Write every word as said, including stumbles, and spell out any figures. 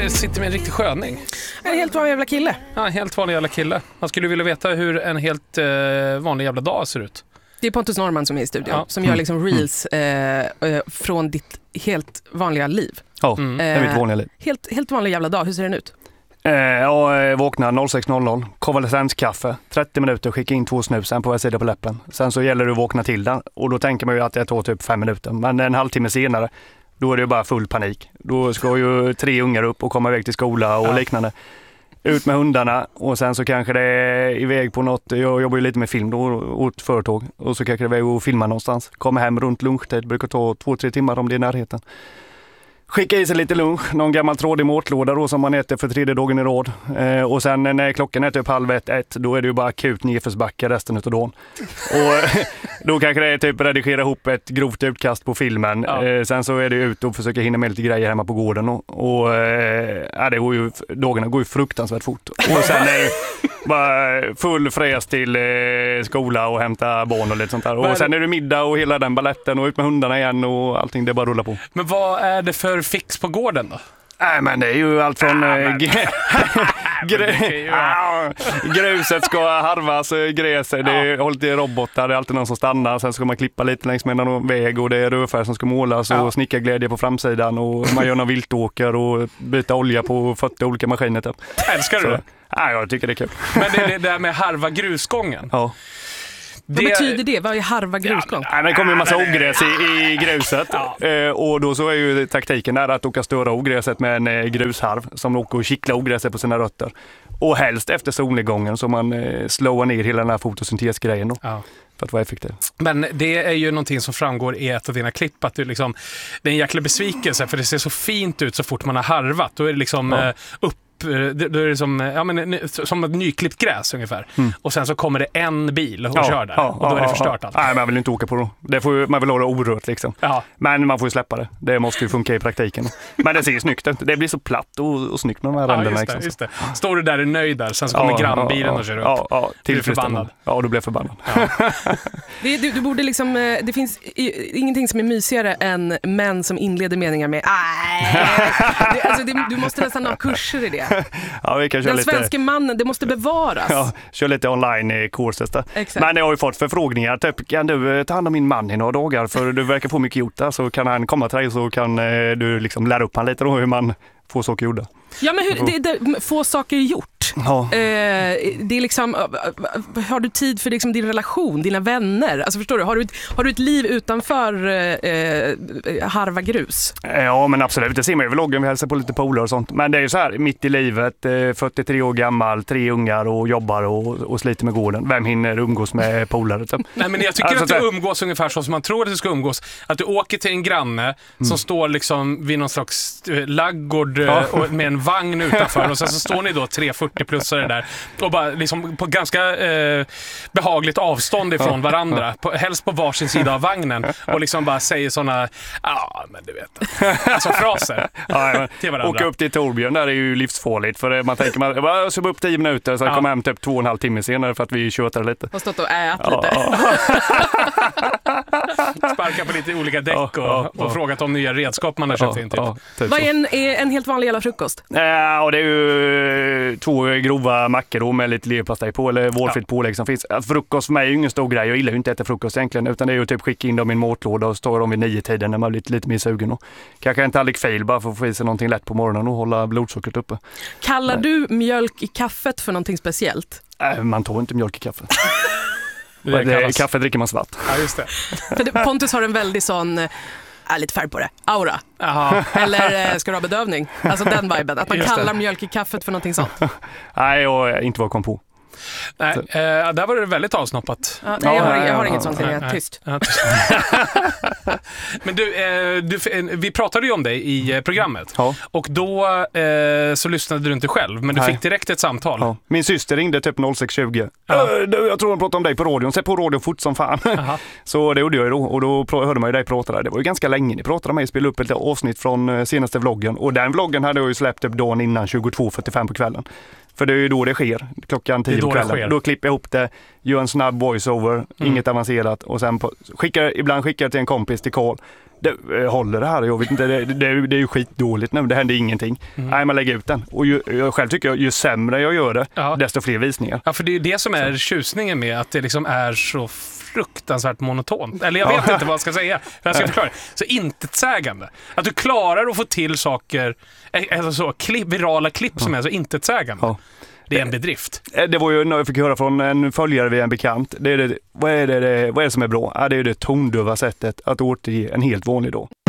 sitter med en riktig sköning. En helt vanlig jävla kille. Ja, en helt vanlig jävla kille. Man skulle vilja veta hur en helt eh, vanlig jävla dag ser ut. Det är Pontus Norman som är i studion, ja. Som gör liksom reels eh, från ditt helt vanliga liv. Ja, mm. det är mitt vanliga liv. Helt, helt vanlig jävla dag, hur ser den ut? Eh, jag vaknar sex noll noll, konvalescenskaffe, trettio minuter, skicka in två snus, sen på varje sida på läppen. Sen så gäller det att vakna till den och då tänker man ju att det tar typ fem minuter. Men en halvtimme senare, då är det ju bara full panik. Då ska ju tre ungar upp och komma iväg till skola och ja. liknande. Ut med hundarna och sen så kanske det är iväg på något, jag jobbar ju lite med film då åt företag och så kanske det är iväg och filma någonstans. Kommer hem runt lunchtid, brukar ta två, tre timmar om det är närheten. Skicka i sig lite lunch, någon gammal trådig matlåda då som man äter för tredje dagen i rad. Eh, och sen när klockan är typ halv ett, ett, då är det ju bara akut nedförsbacka resten av dagen. Och då kanske det är typ redigera ihop ett grovt utkast på filmen. Ja. Eh, sen så är det ut och försöka hinna med lite grejer hemma på gården. Och, och eh, det går ju, dagarna går ju fruktansvärt fort. Och sen är det bara full fräs till eh, skola och hämta barn och lite sånt där. Och sen är det middag och hela den balletten och ut med hundarna igen och allting, det bara rullar på. Men vad är det för fix på gården då? Nej, men det är ju allt från ah, äh, g- gr- ah, gruset ska harvas, gräset, det är hållit i robotar, det är alltid någon som stannar, sen ska man klippa lite längs med någon väg och det är rödfärg som ska målas ja. och snickarglädje på framsidan och man gör någon viltåker och byta olja på fyrtio olika maskiner typ. Älskar du det? Ja, jag tycker det är kul. Men det är det där med harva grusgången. Ja. Vad det... betyder det? Vad är harva grusgång? Ja, det kommer ju en massa ogräs i, i gruset ja. eh, och då så är ju taktiken där att åka störa ogräset med en eh, grusharv som åker och kittlar ogräset på sina rötter. Och helst efter solnedgången så man eh, slår ner hela den här fotosyntesgrejen då. Ja. För att vara effektiv. Men det är ju någonting som framgår i ett av dina klipp att du liksom, det är en jäkla besvikelse för det ser så fint ut så fort man har harvat. Då är det liksom ja. eh, upp då är det som, ja, men, som ett nyklippt gräs ungefär. Mm. Och sen så kommer det en bil och ja, kör där. Ja, och då är det förstört ja, allt. Nej, man vill inte åka på det. det får ju, man vill ha det orört liksom. Ja. Men man får ju släppa det. Det måste ju funka i praktiken. Men det ser ju snyggt ut. Det blir så platt och, och snyggt med de här ja, ränderna. Just det, just det. Står du där och är nöjd där, sen så kommer ja, grannbilen ja, och kör upp. Ja, ja, till förbannad. Ja, då blir jag förbannad. Ja. det, du, du borde liksom, det finns ingenting som är mysigare än män som inleder meningar med det, alltså, det, du måste nästan ha kurser i det. Ja, vi kan köra Den lite... svenska mannen, det måste bevaras. Ja, kör lite online i kurser. Men jag har ju fått förfrågningar, typ, kan du ta hand om min man i några dagar för du verkar få mycket gjort där, så kan han komma till dig så kan eh, du liksom lära upp han lite då hur man får saker gjorda. Ja, men hur, det, det, få saker gjort. Ja. Eh, det är liksom, har du tid för liksom din relation, dina vänner? Alltså förstår du, har du ett, har du ett liv utanför eh, harva grus? Ja, men absolut. Det ser man ju i vloggen, vi hälsar på lite polare och sånt. Men det är ju så här, mitt i livet, eh, fyrtiotre år gammal, tre ungar och jobbar och, och sliter med gården. Vem hinner umgås med polare? Typ? Nej, men jag tycker alltså, att du umgås ungefär så som man tror att du ska umgås. Att du åker till en granne mm. som står liksom vid någon slags laggård ja. och med en vagn utanför och sen så står ni då tre fyrtio-plussare där och bara liksom på ganska eh, behagligt avstånd ifrån varandra, på, helst på varsin sida av vagnen och liksom bara säger såna, ja men du vet, alltså fraser ja, till varandra. Åka upp till Torbjörn där är ju livsfarligt för man tänker man, jag ska upp tio minuter så jag ja. kommer hem typ två och en halv timme senare för att vi tjötar lite. Och stått och ät lite. Ja. Sparka på lite olika däck och, ja, ja, och frågat om nya redskap man har köpt ja, in typ. Ja, typ. Vad är en, är en helt vanlig jävla frukost? Ja, och det är ju två grova mackor då med lite leverpastej på eller vårfritt ja. pålägg som finns. Frukost för mig är ju ingen stor grej. Jag gillar ju inte att äta frukost egentligen utan det är ju typ skicka in dem i en matlåda och stå dem vid nio tiden när man blir lite mer sugen. Och kanske en tallrik fail bara för att få i sig någonting lätt på morgonen och hålla blodsockret uppe. Kallar Nej. du mjölk i kaffet för någonting speciellt? Nej, man tar inte mjölk i kaffe. det det, kallas... Kaffe dricker man svart. Ja, just det. För det, Pontus har en väldigt sån... Äh, lite färg på det. Aura. Aha. Eller äh, ska du ha bedövning? Alltså den viben. Att man Just kallar det. mjölk i kaffet för någonting sånt. Nej, jag inte vad kom på. Nej, eh, där var det väldigt avsnoppat. Ja, nej, jag har, jag har inget sånt, jag är tyst. Ja, tyst. Men du, eh, du, vi pratade ju om dig i eh, programmet. Ja. Och då eh, så lyssnade du inte själv, men du nej. fick direkt ett samtal. Ja. Min syster ringde typ noll sex tjugo. Ja. Äh, jag tror hon pratade om dig på radion. Sätt på radio fort som fan. Så det gjorde jag ju då. Och då hörde man ju dig prata där. Det var ju ganska länge ni pratade med mig. Spelade upp ett avsnitt från senaste vloggen. Och den vloggen hade jag ju släppt upp dagen innan tjugotvå fyrtiofem på kvällen. För det är ju då det sker, klockan tio på kvällen. Då klipper jag ihop det, gör en snabb voiceover, mm. inget avancerat. Och sen på, skickar, ibland skickar jag till en kompis till Carl. det, håller det här? Jag vet inte, det, det, det är ju skitdåligt nu, det händer ingenting. Mm. Nej, man lägger ut den. Och ju, jag själv tycker jag, ju sämre jag gör det, ja. desto fler visningar. Ja, för det är ju det som är så. Tjusningen med att det liksom är så fruktansvärt monotont. Eller jag vet ja. inte vad jag ska säga. Jag ska förklara. Så intetsägande. Att du klarar att få till saker, alltså så, klipp, virala klipp som är så intetsägande. Ja. Det är en bedrift. Det var ju när jag fick höra från en följare vid en bekant. Det är det, vad, är det, vad är det som är bra? Ja, det är det tondöva sättet att återge en helt vanlig dag.